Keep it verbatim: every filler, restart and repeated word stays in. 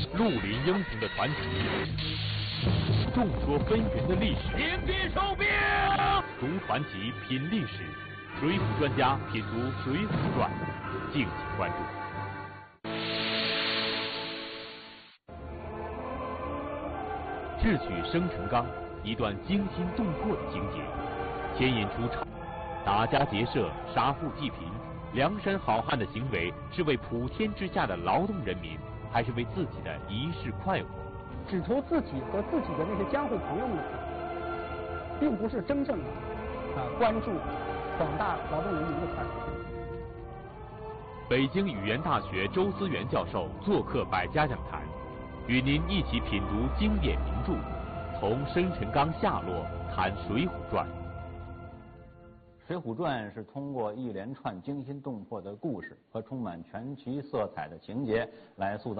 绿林英雄的传奇，众说纷纭的历史。 迎宾收兵， 读传奇，品历史，水浒专家品读《水浒传》，敬请关注。智取生辰纲，一段惊心动魄的情节，牵引出场打家劫舍、杀富济贫。梁山好汉的行为是为普天之下的劳动人民，还是为自己的一世快活？ 只图自己和自己的那些江湖朋友们，并不是真正的啊关注广大劳动人民的快乐。 北京语言大学周思源教授做客百家讲坛，与您一起品读经典名著，从生辰纲下落谈《水浒传》。 《水浒传》是通过一连串惊心动魄的故事和充满传奇色彩的情节来塑造